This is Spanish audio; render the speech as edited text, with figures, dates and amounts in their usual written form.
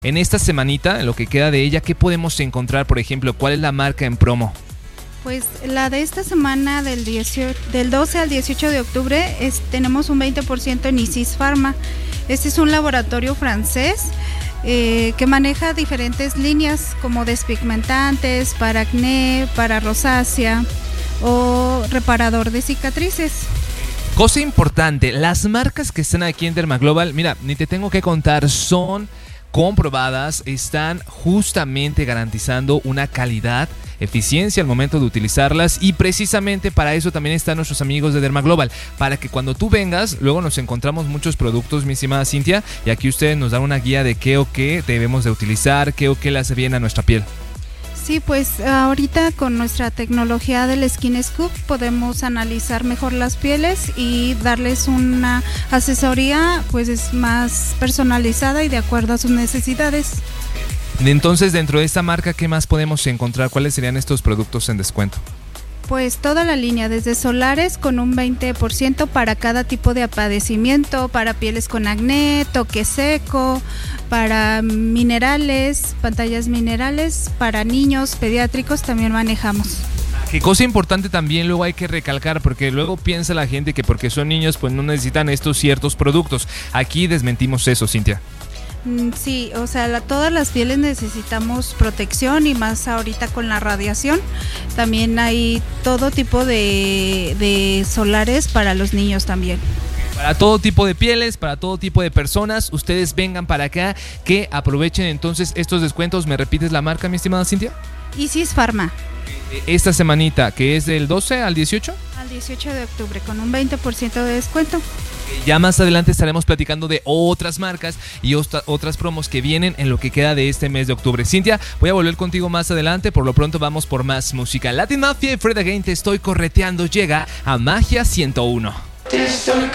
En esta semanita, en lo que queda de ella, ¿qué podemos encontrar, por ejemplo? ¿Cuál es la marca en promo? Pues la de esta semana del 12 al 18 de octubre tenemos un 20% en Isis Pharma. Este es un laboratorio francés que maneja diferentes líneas como despigmentantes, para acné, para rosácea o reparador de cicatrices. Cosa importante, las marcas que están aquí en Dermaglobal, mira, ni te tengo que contar, son comprobadas, están justamente garantizando una calidad, eficiencia al momento de utilizarlas, y precisamente para eso también están nuestros amigos de Dermaglobal, para que cuando tú vengas, luego nos encontramos muchos productos, mi estimada Cintia, y aquí ustedes nos dan una guía de qué o qué debemos de utilizar, qué o qué le hace bien a nuestra piel. Sí, pues ahorita con nuestra tecnología del Skin Scoop podemos analizar mejor las pieles y darles una asesoría pues más personalizada y de acuerdo a sus necesidades. Entonces, dentro de esta marca, ¿qué más podemos encontrar? ¿Cuáles serían estos productos en descuento? Pues toda la línea, desde solares con un 20% para cada tipo de padecimiento, para pieles con acné, toque seco, para minerales, pantallas minerales, para niños pediátricos también manejamos. Qué cosa importante también luego hay que recalcar, porque luego piensa la gente que porque son niños pues no necesitan estos ciertos productos. Aquí desmentimos eso, Cintia. Sí, o sea, todas las pieles necesitamos protección y más ahorita con la radiación. También hay todo tipo de solares para los niños también. Para todo tipo de pieles, para todo tipo de personas, ustedes vengan para acá, que aprovechen entonces estos descuentos. ¿Me repites la marca, mi estimada Cintia? Isis Pharma. Esta semanita, que es del 12 al 18? Al 18 de octubre, con un 20% de descuento. Ya más adelante estaremos platicando de otras marcas y otras promos que vienen en lo que queda de este mes de octubre. Cintia, voy a volver contigo más adelante. Por lo pronto vamos por más música. Latin Mafia y Fred Again, Te Estoy Correteando llega a Magia 101.